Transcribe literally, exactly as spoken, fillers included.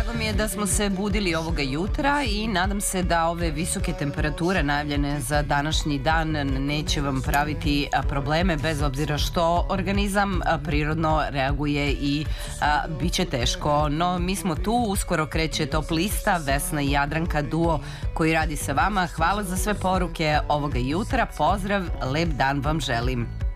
Drago mi je da smo se budili ovoga jutra i nadam se da ove visoke temperature najavljene za današnji dan neće vam praviti probleme, bez obzira što organizam prirodno reaguje i a, bit će teško. No, mi smo tu, uskoro kreće Top lista, Vesna i Jadranka, duo koji radi sa vama. Hvala za sve poruke ovoga jutra, pozdrav, lep dan vam želim.